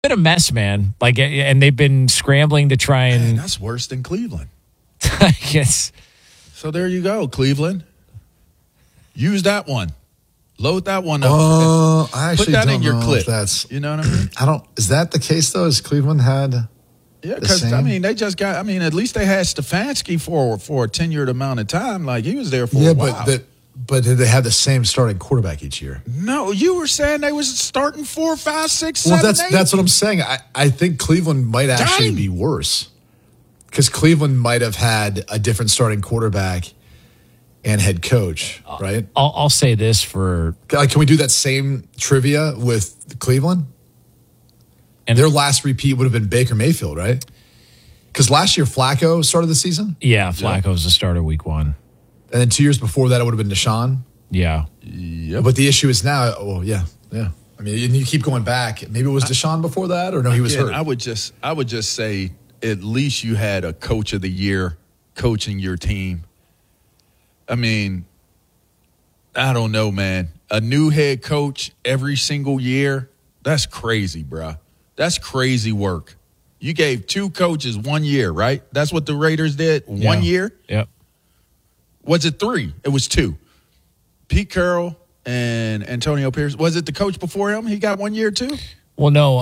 been a mess, man. Like, and they've been scrambling to try and. Man, that's worse than Cleveland. I guess. So there you go, Cleveland. Use that one. Load that one up. I actually put that don't in your know clip. if that's. You know what I mean? Is that the case though? Has Cleveland had? Yeah, because they just got. I mean, at least they had Stefanski for a tenured amount of time. Like he was there for a while. But did they have the same starting quarterback each year? No, you were saying they was starting 4, 5, 6, Well, 7, 8. that's what I'm saying. I think Cleveland might actually be worse because Cleveland might have had a different starting quarterback and head coach, right? I'll say this for. Can we do that same trivia with Cleveland? And their last repeat would have been Baker Mayfield, right? Because last year Flacco started the season. Yeah, Flacco was the starter week 1. And then 2 years before that, it would have been Deshaun. Yeah. Yep. But the issue is now, yeah. I mean, you keep going back. Maybe it was Deshaun before that, or no, he was hurt. I would just say at least you had a coach of the year coaching your team. I mean, I don't know, man. A new head coach every single year, that's crazy, bruh. That's crazy work. You gave 2 coaches 1 year, right? That's what the Raiders did, 1 year? Yep. Was it 3? It was 2. Pete Carroll and Antonio Pierce. Was it the coach before him? He got 1 year too? Well, no.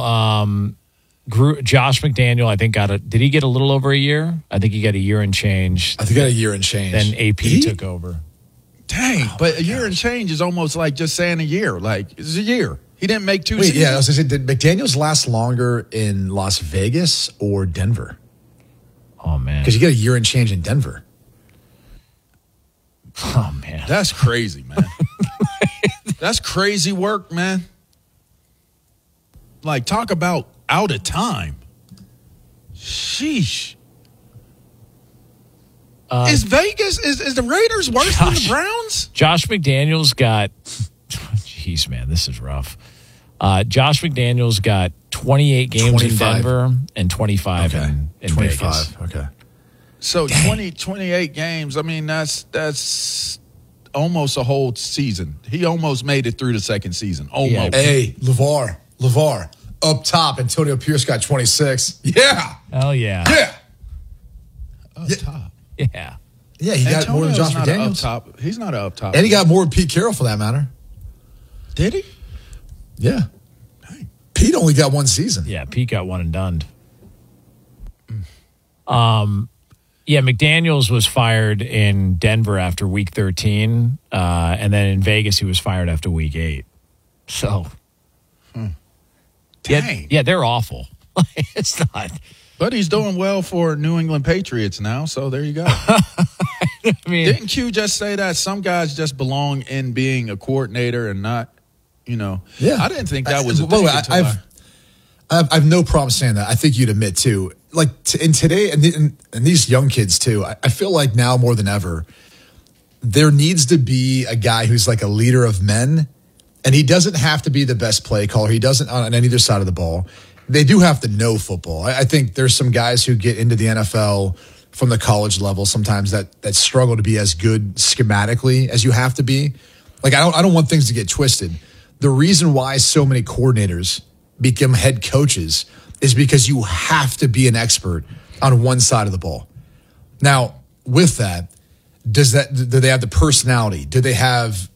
Josh McDaniel, I think, did he get a little over a year? I think he got a year and change. I think he got a year and change. Then AP took over. Dang, but a year and change is almost like just saying a year. Like, it's a year. He didn't make 2 seasons. Yeah, I was going to say, did McDaniels last longer in Las Vegas or Denver? Oh, man. Because you get a year and change in Denver. Oh, man. That's crazy, man. That's crazy work, man. Like, talk about out of time. Sheesh. Is Vegas, is the Raiders worse than the Browns? Josh McDaniels got, jeez, man, this is rough. Josh McDaniels got 28 games 25. in Denver and 25 in 25, Vegas. Okay. So 28 games, I mean, that's almost a whole season. He almost made it through the second season. Almost. Yeah. Hey, LeVar, up top, Antonio Pierce got 26. Yeah. Oh, yeah. Yeah. Up top. Yeah. Yeah, he got more than Josh McDaniels. Up top. He's not an up top. And he got more than Pete Carroll for that matter. Did he? Yeah. Dang. Pete only got 1 season. Yeah, Pete got one and done. Yeah, McDaniels was fired in Denver after week 13, and then in Vegas he was fired after week 8. So, Dang. yeah, they're awful. It's not. But he's doing well for New England Patriots now, so there you go. I mean, Didn't Q just say that some guys just belong in being a coordinator and not, Yeah. I didn't think that was a thing until I've no problem saying that. I think you'd admit too. Like in today, and these young kids too. I feel like now more than ever, there needs to be a guy who's like a leader of men, and he doesn't have to be the best play caller. He doesn't on either side of the ball. They do have to know football. I think there's some guys who get into the NFL from the college level sometimes that struggle to be as good schematically as you have to be. Like I don't want things to get twisted. The reason why so many coordinators become head coaches is because you have to be an expert on one side of the ball. Now, with that, do they have the personality? Do they have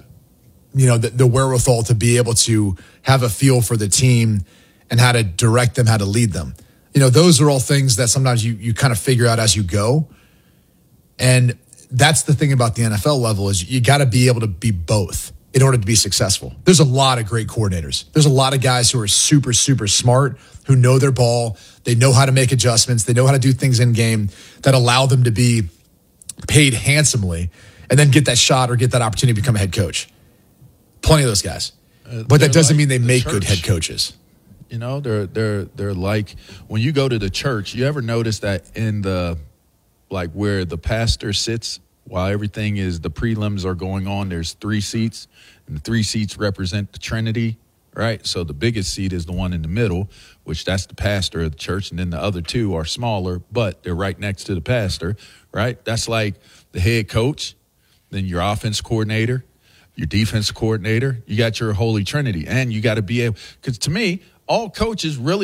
the wherewithal to be able to have a feel for the team and how to direct them, how to lead them? Those are all things that sometimes you kind of figure out as you go. And that's the thing about the NFL level is you got to be able to be both in order to be successful. There's a lot of great coordinators. There's a lot of guys who are super, super smart, who know their ball. They know how to make adjustments. They know how to do things in game that allow them to be paid handsomely and then get that shot or get that opportunity to become a head coach. Plenty of those guys. But that doesn't mean they make good head coaches. They're like when you go to the church, you ever notice that in the where the pastor sits while everything is the prelims are going on, there's 3 seats, and the 3 seats represent the Trinity, right? So the biggest seat is the one in the middle, which that's the pastor of the church, and then the other 2 are smaller, but they're right next to the pastor, right? That's like the head coach, then your offense coordinator, your defense coordinator. You got your Holy Trinity, and you got to be able, because to me, all coaches really